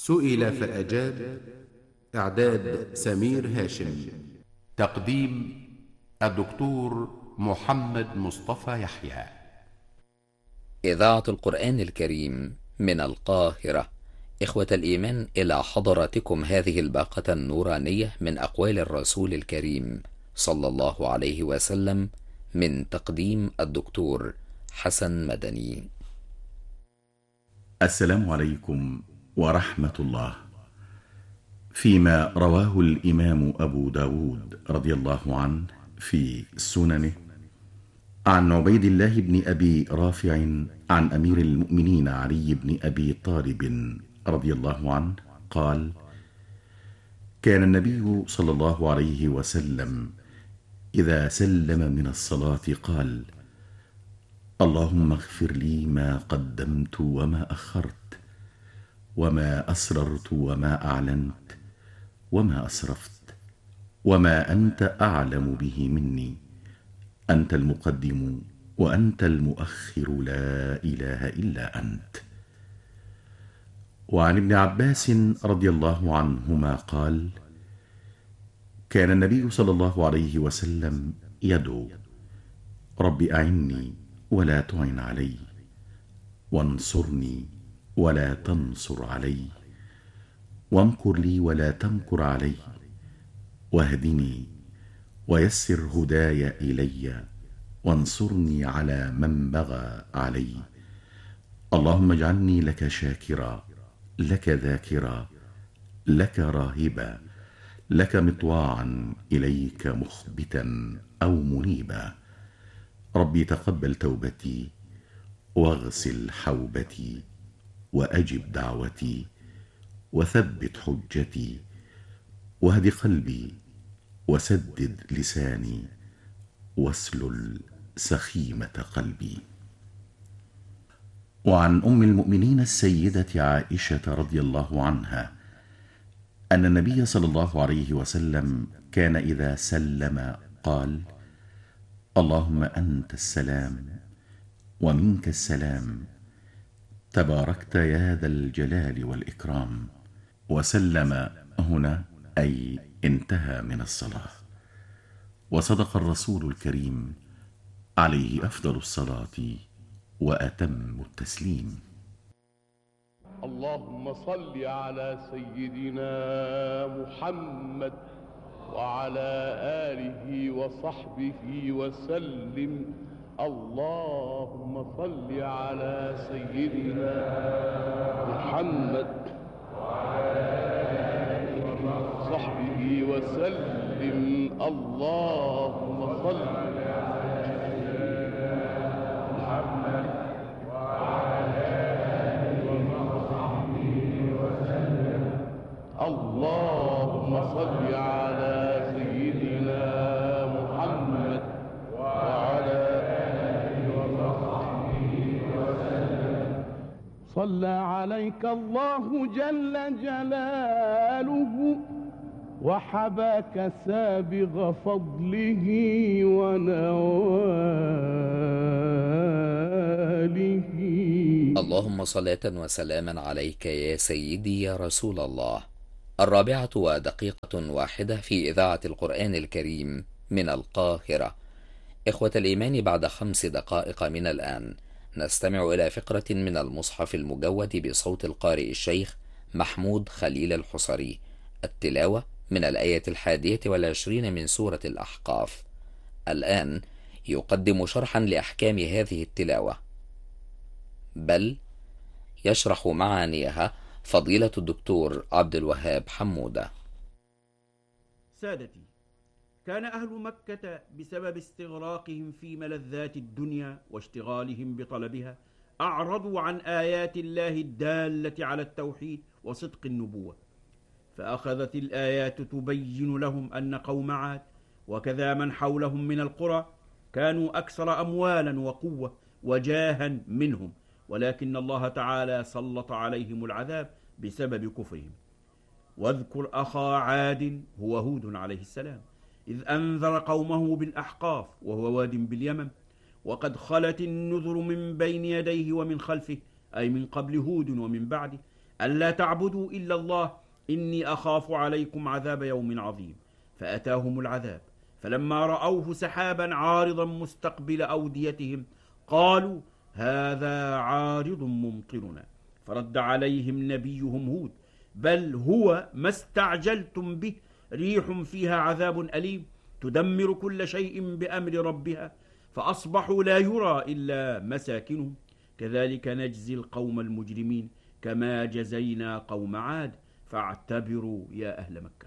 سئل فأجاب. إعداد سمير هاشم. تقديم الدكتور محمد مصطفى يحيى. إذاعة القرآن الكريم من القاهرة. إخوة الإيمان، إلى حضراتكم هذه الباقة النورانية من أقوال الرسول الكريم صلى الله عليه وسلم، من تقديم الدكتور حسن مدني. السلام عليكم ورحمة الله. فيما رواه الإمام أبو داود رضي الله عنه في سننه عن عبيد الله بن أبي رافع عن أمير المؤمنين علي بن أبي طالب رضي الله عنه قال: كان النبي صلى الله عليه وسلم إذا سلم من الصلاة قال: اللهم اغفر لي ما قدمت وما أخرت، وما أسررت وما أعلنت، وما أسرفت، وما أنت أعلم به مني، أنت المقدم وأنت المؤخر، لا إله إلا أنت. وعن ابن عباس رضي الله عنهما قال: كان النبي صلى الله عليه وسلم يدعو: رب أعني ولا تعن علي، وانصرني ولا تنصر علي، وامكر لي ولا تمكر علي، واهدني ويسر هداي إلي، وانصرني على من بغى علي. اللهم اجعلني لك شاكرا، لك ذاكرا، لك راهبا، لك مطواعا، إليك مخبتا أو منيبا. ربي تقبل توبتي، واغسل حوبتي، وأجب دعوتي، وثبت حجتي، واهد قلبي، وسدد لساني، واسلل سخيمة قلبي. وعن أم المؤمنين السيدة عائشة رضي الله عنها أن النبي صلى الله عليه وسلم كان إذا سلم قال: اللهم أنت السلام ومنك السلام، تباركت يا ذا الجلال والإكرام. وسلم هنا أي انتهى من الصلاة. وصدق الرسول الكريم عليه أفضل الصلاة وأتم التسليم. اللهم صل على سيدنا محمد وعلى آله وصحبه وسلم. اللهم صل على سيدنا محمد وعلى آله وصحبه وسلم. اللهم صل على سيدنا محمد وعلى آله وصحبه وسلم. اللهم صل على سيدنا محمد وعلى آله وصحبه وسلم. صلى عليك الله جل جلاله، وحباك سابغ فضله ونواله. اللهم صلاة وسلاما عليك يا سيدي يا رسول الله. 4:01 في إذاعة القرآن الكريم من القاهرة. إخوة الإيمان، بعد 5 دقائق من الآن نستمع إلى فقرة من المصحف المجود بصوت القارئ الشيخ محمود خليل الحصري. التلاوة من الآية 21 من سورة الأحقاف. الآن يقدم شرحا لأحكام هذه التلاوة، بل يشرح معانيها فضيلة الدكتور عبد الوهاب حمودة. سادتي، كان أهل مكة بسبب استغراقهم في ملذات الدنيا واشتغالهم بطلبها أعرضوا عن آيات الله الدالة على التوحيد وصدق النبوة، فأخذت الآيات تبين لهم أن قوم عاد وكذا من حولهم من القرى كانوا أكثر أموالا وقوة وجاها منهم، ولكن الله تعالى سلط عليهم العذاب بسبب كفرهم. واذكر أخا عاد هو هود عليه السلام، إذ أنذر قومه بالأحقاف وهو واد باليمن، وقد خلت النذر من بين يديه ومن خلفه، أي من قبل هود ومن بعده، ألا تعبدوا إلا الله إني أخاف عليكم عذاب يوم عظيم. فأتاهم العذاب فلما رأوه سحابا عارضا مستقبل أوديتهم قالوا هذا عارض ممطرنا. فرد عليهم نبيهم هود بل هو ما استعجلتم به ريح فيها عذاب أليم تدمر كل شيء بأمر ربها فأصبحوا لا يرى إلا مساكنهم كذلك نجزي القوم المجرمين كما جزينا قوم عاد فاعتبروا يا أهل مكة.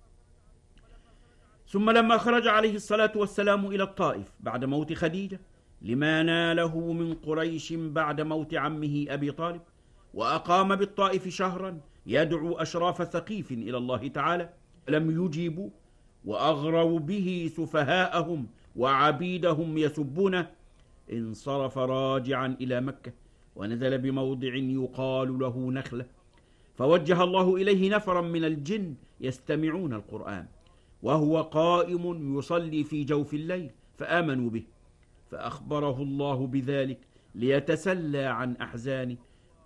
ثم لما خرج عليه الصلاة والسلام إلى الطائف بعد موت خديجة لما ناله من قريش بعد موت عمه أبي طالب، وأقام بالطائف شهرا يدعو أشراف ثقيف إلى الله تعالى لم يجيبوا، وأغروا به سفهاءهم وعبيدهم يسبونه، انصرف راجعا إلى مكة ونزل بموضع يقال له نخلة، فوجه الله إليه نفرا من الجن يستمعون القرآن وهو قائم يصلي في جوف الليل فآمنوا به، فأخبره الله بذلك ليتسلى عن أحزانه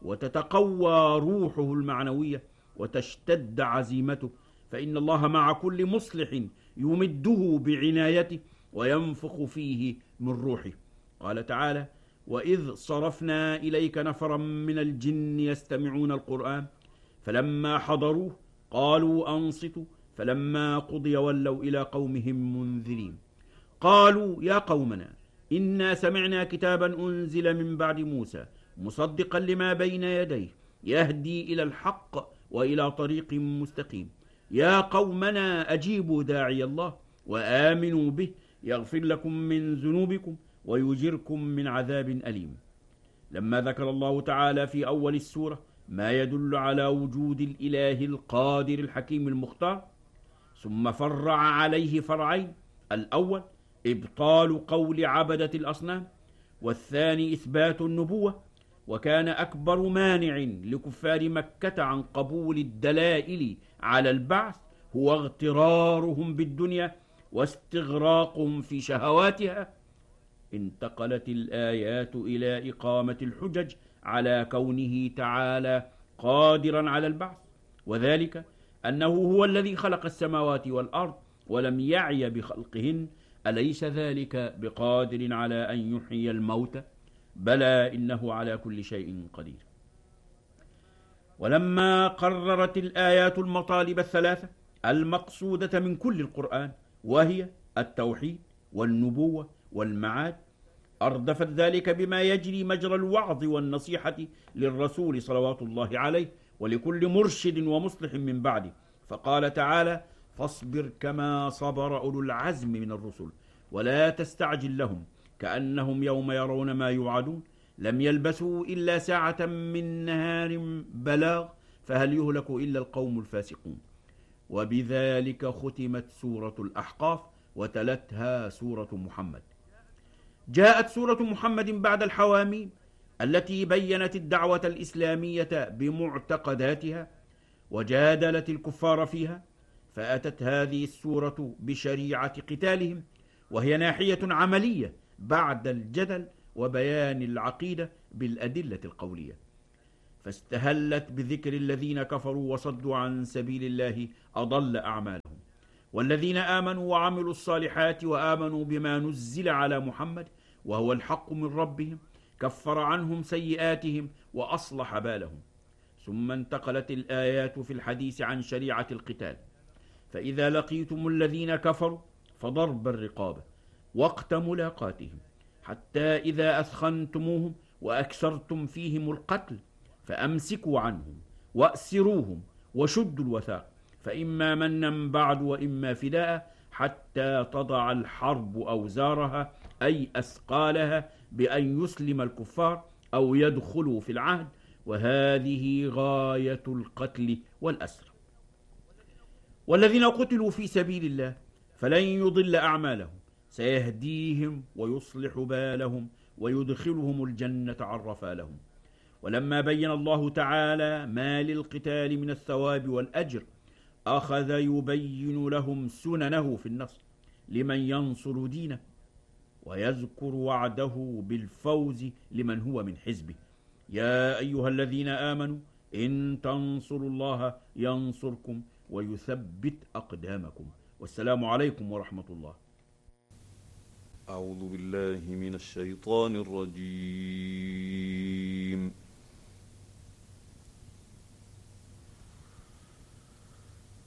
وتتقوى روحه المعنوية وتشتد عزيمته، فإن الله مع كل مصلح يمده بعنايته وينفخ فيه من روحه. قال تعالى: وإذ صرفنا إليك نفرا من الجن يستمعون القرآن فلما حضروه قالوا أنصتوا فلما قضي ولوا إلى قومهم منذرين. قالوا يا قومنا إنا سمعنا كتابا أنزل من بعد موسى مصدقا لما بين يديه يهدي إلى الحق وإلى طريق مستقيم، يا قومنا أجيبوا داعي الله وآمنوا به يغفر لكم من ذنوبكم ويجركم من عذاب أليم. لما ذكر الله تعالى في أول السورة ما يدل على وجود الإله القادر الحكيم المختار، ثم فرع عليه فرعين: الأول إبطال قول عبدة الأصنام، والثاني إثبات النبوة. وكان أكبر مانع لكفار مكة عن قبول الدلائل على البعث هو اغترارهم بالدنيا واستغراقهم في شهواتها. انتقلت الآيات إلى إقامة الحجج على كونه تعالى قادرا على البعث، وذلك أنه هو الذي خلق السماوات والأرض ولم يعي بخلقهن، أليس ذلك بقادر على أن يحيي الموتى؟ بلى إنه على كل شيء قدير. ولما قررت الآيات المطالب الثلاثة المقصودة من كل القرآن وهي التوحيد والنبوة والمعاد، أردفت ذلك بما يجري مجرى الوعظ والنصيحة للرسول صلوات الله عليه ولكل مرشد ومصلح من بعده، فقال تعالى: فاصبر كما صبر أولو العزم من الرسل ولا تستعجل لهم كأنهم يوم يرون ما يوعدون لم يلبثوا إلا ساعة من نهار بلاغ فهل يهلك إلا القوم الفاسقون. وبذلك ختمت سورة الأحقاف وتلتها سورة محمد. جاءت سورة محمد بعد الحواميم التي بينت الدعوة الإسلامية بمعتقداتها وجادلت الكفار فيها، فأتت هذه السورة بشريعة قتالهم، وهي ناحية عملية بعد الجدل وبيان العقيدة بالأدلة القولية، فاستهلت بذكر الذين كفروا وصدوا عن سبيل الله أضل أعمالهم، والذين آمنوا وعملوا الصالحات وآمنوا بما نزل على محمد وهو الحق من ربهم كفر عنهم سيئاتهم وأصلح بالهم. ثم انتقلت الآيات في الحديث عن شريعة القتال، فإذا لقيتم الذين كفروا فضرب الرقاب وقت ملاقاتهم حتى إذا أثخنتموهم وأكثرتم فيهم القتل فأمسكوا عنهم وأسروهم وشدوا الوثاق، فإما منا بعد وإما فداء حتى تضع الحرب أوزارها أي أثقالها بأن يسلم الكفار أو يدخلوا في العهد، وهذه غاية القتل والأسر. والذين قتلوا في سبيل الله فلن يضل أعمالهم سيهديهم ويصلح بالهم ويدخلهم الجنة عرفا لهم. ولما بين الله تعالى ما للقتال من الثواب والأجر أخذ يبين لهم سننه في النصر لمن ينصر دينه، ويذكر وعده بالفوز لمن هو من حزبه: يا أيها الذين آمنوا إن تنصروا الله ينصركم ويثبت أقدامكم. والسلام عليكم ورحمة الله. أعوذ بالله من الشيطان الرجيم.